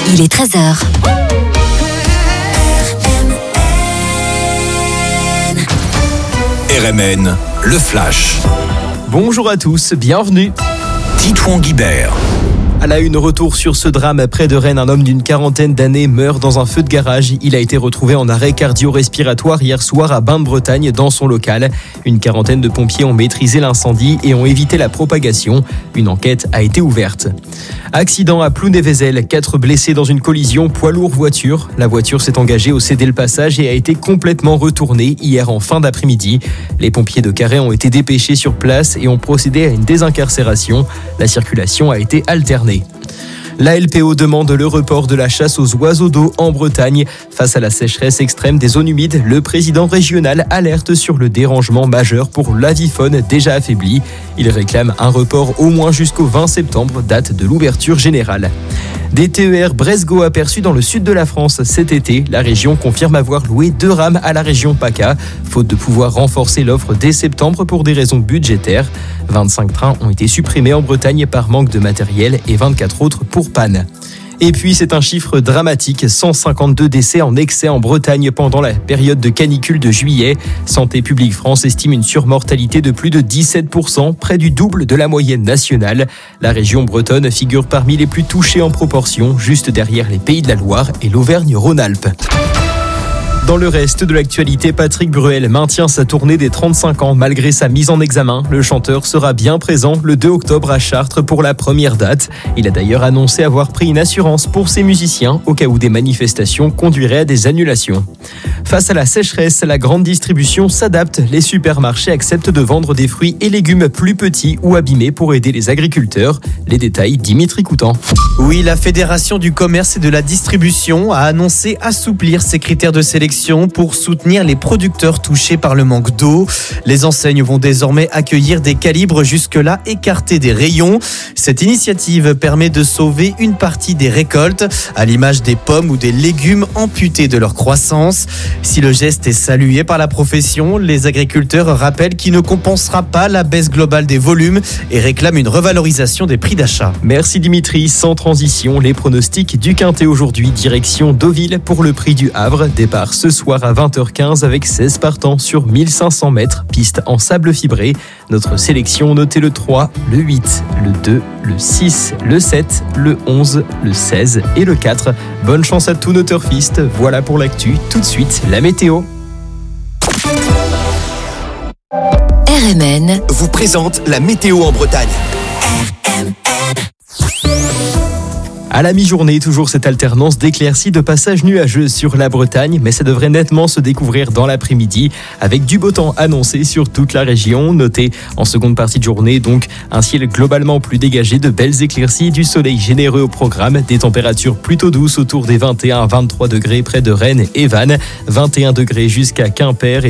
Il est 13h. RMN, le Flash. Bonjour à tous, bienvenue. Titouan Guibert. À la une, retour sur ce drame près de Rennes. Un homme d'une quarantaine d'années meurt dans un feu de garage. Il a été retrouvé en arrêt cardio-respiratoire hier soir à Bain-de-Bretagne dans son local. Une quarantaine de pompiers ont maîtrisé l'incendie et ont évité la propagation. Une enquête a été ouverte. Accident à Plounévézel, 4 blessés dans une collision poids lourd voiture. La voiture s'est engagée au cédé-le-passage et a été complètement retournée hier en fin d'après-midi. Les pompiers de Carhaix ont été dépêchés sur place et ont procédé à une désincarcération. La circulation a été alternée. La LPO demande le report de la chasse aux oiseaux d'eau en Bretagne. Face à la sécheresse extrême des zones humides, le président régional alerte sur le dérangement majeur pour l'avifaune déjà affaiblie. Il réclame un report au moins jusqu'au 20 septembre, date de l'ouverture générale. Des TER Bresgo aperçus dans le sud de la France cet été. La région confirme avoir loué 2 rames à la région PACA, faute de pouvoir renforcer l'offre dès septembre pour des raisons budgétaires. 25 trains ont été supprimés en Bretagne par manque de matériel et 24 autres pour panne. Et puis c'est un chiffre dramatique, 152 décès en excès en Bretagne pendant la période de canicule de juillet. Santé publique France estime une surmortalité de plus de 17%, près du double de la moyenne nationale. La région bretonne figure parmi les plus touchées en proportion, juste derrière les Pays de la Loire et l'Auvergne-Rhône-Alpes. Dans le reste de l'actualité, Patrick Bruel maintient sa tournée des 35 ans malgré sa mise en examen. Le chanteur sera bien présent le 2 octobre à Chartres pour la première date. Il a d'ailleurs annoncé avoir pris une assurance pour ses musiciens au cas où des manifestations conduiraient à des annulations. Face à la sécheresse, la grande distribution s'adapte. Les supermarchés acceptent de vendre des fruits et légumes plus petits ou abîmés pour aider les agriculteurs. Les détails, Dimitri Coutan. Oui, la Fédération du commerce et de la distribution a annoncé assouplir ses critères de sélection pour soutenir les producteurs touchés par le manque d'eau. Les enseignes vont désormais accueillir des calibres jusque-là écartés des rayons. Cette initiative permet de sauver une partie des récoltes, à l'image des pommes ou des légumes amputés de leur croissance. Si le geste est salué par la profession, les agriculteurs rappellent qu'il ne compensera pas la baisse globale des volumes et réclament une revalorisation des prix d'achat. Merci Dimitri. Sans transition, les pronostics du Quintet aujourd'hui, direction Deauville pour le prix du Havre. Départ ce soir à 20h15 avec 16 partants sur 1500 mètres, piste en sable fibré. Notre sélection, notez le 3, le 8, le 2, le 6, le 7, le 11, le 16 et le 4. Bonne chance à tous nos turfistes. Voilà pour l'actu. Tout de suite, la météo. RMN Vous présente la météo en Bretagne. À la mi-journée, toujours cette alternance d'éclaircies de passages nuageux sur la Bretagne, mais ça devrait nettement se découvrir dans l'après-midi avec du beau temps annoncé sur toute la région. Notez en seconde partie de journée donc un ciel globalement plus dégagé, de belles éclaircies, du soleil généreux au programme, des températures plutôt douces autour des 21 à 23 degrés près de Rennes et Vannes, 21 degrés jusqu'à Quimper et